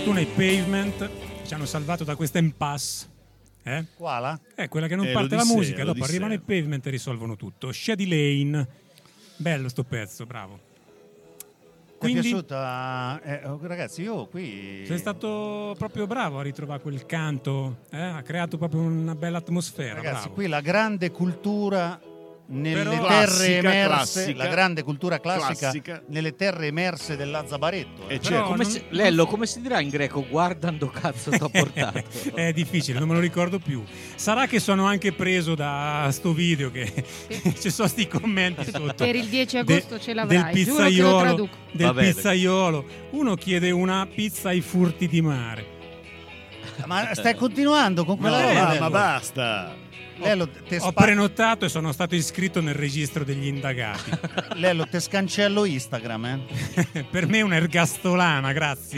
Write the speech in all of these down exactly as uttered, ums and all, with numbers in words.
fortuna i Pavement ci hanno salvato da questa impasse. Eh? Quala? È quella che non Eh, parte la l'Odissea, musica, dopo l'Odissea. arrivano i Pavement e risolvono tutto. Shady Lane, bello sto pezzo, bravo. Ti è Quindi piaciuta? Eh, oh, ragazzi, io qui... sei stato proprio bravo a ritrovare quel canto, eh? Ha creato proprio una bella atmosfera. Ragazzi, bravo. qui la grande cultura nelle Però- terre Classica, emerse, classica. la grande cultura classica, Classica. nelle terre emerse del Lazzabaretto. Eh, eh. certo. Però Come non- si- Lello, come si dirà in greco? Guardando cazzo t'ho portato. È difficile, non me lo ricordo più. Sarà che sono anche preso da sto video che ci sono sti commenti sotto. Per il dieci agosto De- ce l'avrai, del giuro che lo pizzaiolo, traduco. del Va bene. pizzaiolo. Uno chiede una pizza ai furti di mare. Ma stai continuando con No, quella Eh, va, Lello? ma basta. Lello, te, Ho spa- prenotato e sono stato iscritto nel registro degli indagati. Lello, te scancello Instagram, eh? Per me è un'ergastolana, grazie.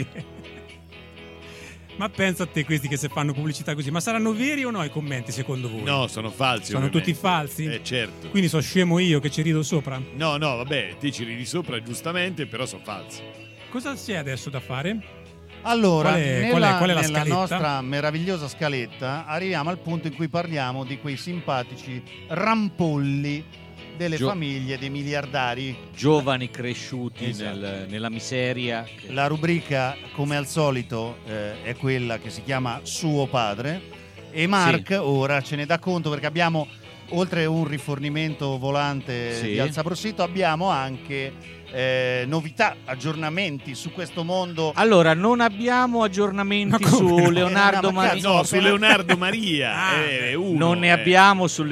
Ma pensa a te questi che se fanno pubblicità così. Ma saranno veri o no i commenti secondo voi? No, sono falsi. Sono ovviamente. tutti falsi? Eh, certo. Quindi sono scemo io che ci rido sopra? No, no, vabbè, ti ci ridi sopra giustamente, però sono falsi. Cosa c'è adesso da fare? Allora, Qual è- nella, qual è- qual è la nella scaletta? nostra meravigliosa scaletta arriviamo al punto in cui parliamo di quei simpatici rampolli delle Gio- famiglie dei miliardari. Giovani cresciuti Esatto. nel- nella miseria. La rubrica, come al solito, eh, è quella che si chiama Suo Padre e Mark Sì. ora ce ne dà conto perché abbiamo, oltre un rifornimento volante Sì. di Alzabrosito, abbiamo anche eh, novità, aggiornamenti su questo mondo. Allora, non abbiamo aggiornamenti Ma come su no? Leonardo Eh, no, ma Maria. cazzo, No, ho su appena- Leonardo Maria. Ah, eh, uno, Non ne eh. abbiamo su